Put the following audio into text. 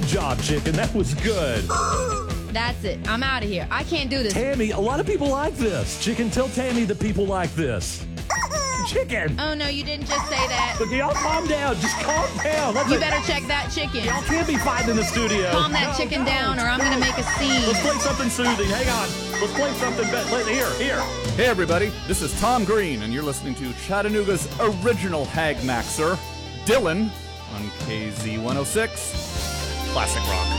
job, chicken. That was good. That's it. I'm out of here. I can't do this. Tammy, a lot of people like this. Chicken, tell Tammy that people like this. Chicken. Oh, no, you didn't just say that. Look, y'all calm down. Just calm down. You better check that chicken. Y'all can't be fighting in the studio. Calm that chicken down or I'm going to make a scene. Let's play something soothing. Hang on. Let's play something better. Here. Hey everybody, this is Tom Green, and you're listening to Chattanooga's original Hag Maxer, Dylan, on KZ106, Classic Rock.